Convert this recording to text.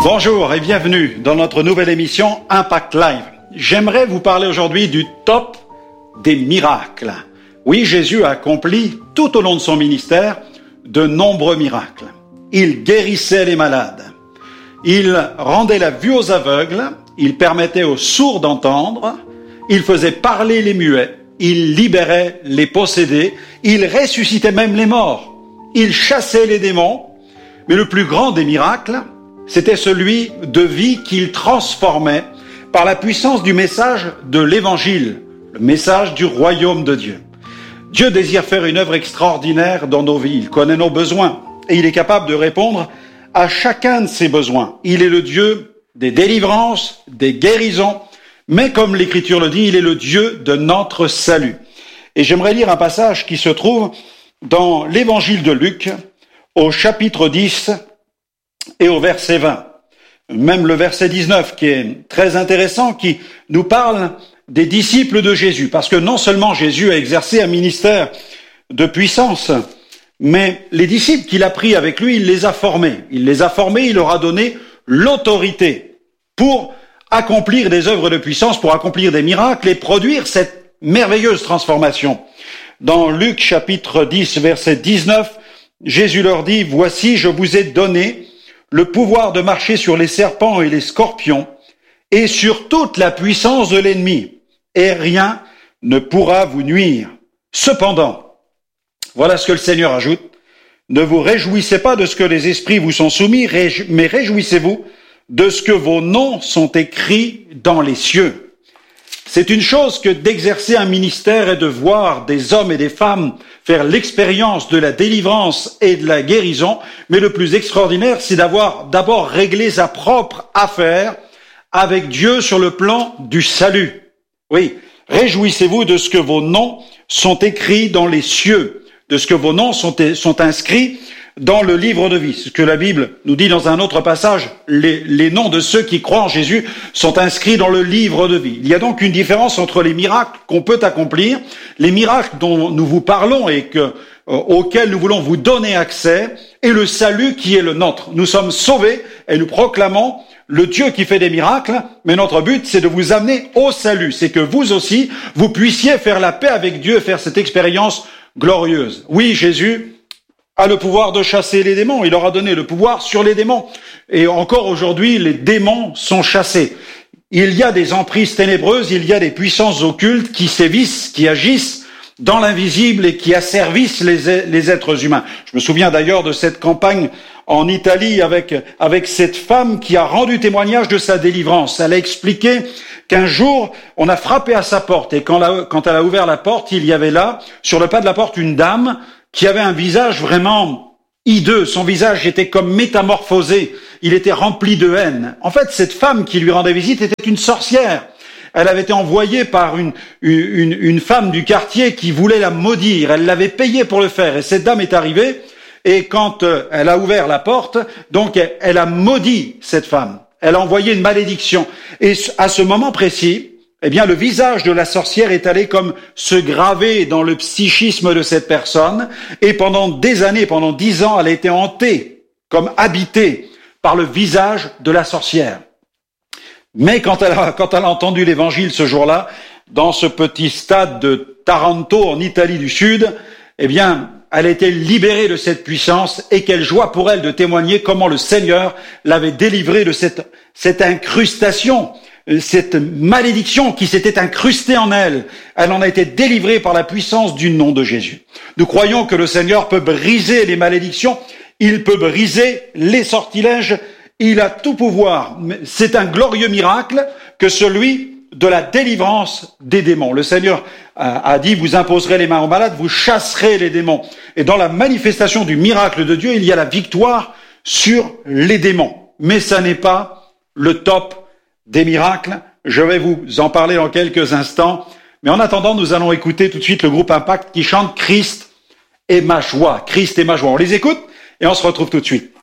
Bonjour et bienvenue dans notre nouvelle émission Impact Live. J'aimerais vous parler aujourd'hui du top des miracles. Oui, Jésus a accompli tout au long de son ministère de nombreux miracles. Il guérissait les malades, il rendait la vue aux aveugles, il permettait aux sourds d'entendre, il faisait parler les muets, il libérait les possédés, il ressuscitait même les morts, il chassait les démons, mais le plus grand des miracles, c'était celui de vie qu'il transformait par la puissance du message de l'Évangile, le message du royaume de Dieu. Dieu désire faire une œuvre extraordinaire dans nos vies. Il connaît nos besoins et il est capable de répondre à chacun de ces besoins. Il est le Dieu des délivrances, des guérisons, mais comme l'Écriture le dit, il est le Dieu de notre salut. Et j'aimerais lire un passage qui se trouve dans l'Évangile de Luc, au chapitre 10, et au verset 20, même le verset 19 qui est très intéressant, qui nous parle des disciples de Jésus, parce que non seulement Jésus a exercé un ministère de puissance, mais les disciples qu'il a pris avec lui, il les a formés, il leur a donné l'autorité pour accomplir des œuvres de puissance, pour accomplir des miracles et produire cette merveilleuse transformation. Dans Luc chapitre 10, verset 19, Jésus leur dit « Voici, je vous ai donné le pouvoir de marcher sur les serpents et les scorpions, et sur toute la puissance de l'ennemi, et rien ne pourra vous nuire. Cependant, voilà ce que le Seigneur ajoute, ne vous réjouissez pas de ce que les esprits vous sont soumis, mais réjouissez-vous de ce que vos noms sont écrits dans les cieux. » C'est une chose que d'exercer un ministère et de voir des hommes et des femmes faire l'expérience de la délivrance et de la guérison, mais le plus extraordinaire, c'est d'avoir d'abord réglé sa propre affaire avec Dieu sur le plan du salut. Oui, réjouissez-vous de ce que vos noms sont écrits dans les cieux, de ce que vos noms sont inscrits dans le livre de vie. Ce que la Bible nous dit dans un autre passage, les noms de ceux qui croient en Jésus sont inscrits dans le livre de vie. Il y a donc une différence entre les miracles qu'on peut accomplir, les miracles dont nous vous parlons et auxquels nous voulons vous donner accès, et le salut qui est le nôtre. Nous sommes sauvés et nous proclamons le Dieu qui fait des miracles, mais notre but, c'est de vous amener au salut. C'est que vous aussi, vous puissiez faire la paix avec Dieu, faire cette expérience glorieuse. Oui, Jésus a le pouvoir de chasser les démons. Il leur a donné le pouvoir sur les démons. Et encore aujourd'hui, les démons sont chassés. Il y a des emprises ténébreuses, il y a des puissances occultes qui sévissent, qui agissent dans l'invisible et qui asservissent les êtres humains. Je me souviens d'ailleurs de cette campagne en Italie avec cette femme qui a rendu témoignage de sa délivrance. Elle a expliqué qu'un jour, on a frappé à sa porte et quand elle a ouvert la porte, il y avait là, sur le pas de la porte, une dame qui avait un visage vraiment hideux. Son visage était comme métamorphosé. Il était rempli de haine. En fait, cette femme qui lui rendait visite était une sorcière. Elle avait été envoyée par une femme du quartier qui voulait la maudire. Elle l'avait payée pour le faire. Et cette dame est arrivée, et quand elle a ouvert la porte, donc elle a maudit cette femme. Elle a envoyé une malédiction. Et à ce moment précis, eh bien, le visage de la sorcière est allé comme se graver dans le psychisme de cette personne, et pendant des années, pendant 10 ans, elle a été hantée, comme habitée par le visage de la sorcière. Mais quand elle a entendu l'évangile ce jour-là, dans ce petit stade de Taranto, en Italie du Sud, eh bien, elle a été libérée de cette puissance, et quelle joie pour elle de témoigner comment le Seigneur l'avait délivrée de cette incrustation, cette malédiction qui s'était incrustée en elle. Elle en a été délivrée par la puissance du nom de Jésus. Nous croyons que le Seigneur peut briser les malédictions, il peut briser les sortilèges, il a tout pouvoir. C'est un glorieux miracle que celui de la délivrance des démons. Le Seigneur a dit, vous imposerez les mains aux malades, vous chasserez les démons. Et dans la manifestation du miracle de Dieu, il y a la victoire sur les démons. Mais ça n'est pas le top des miracles. Je vais vous en parler dans quelques instants. Mais en attendant, nous allons écouter tout de suite le groupe Impact qui chante Christ est ma joie. Christ est ma joie. On les écoute et on se retrouve tout de suite.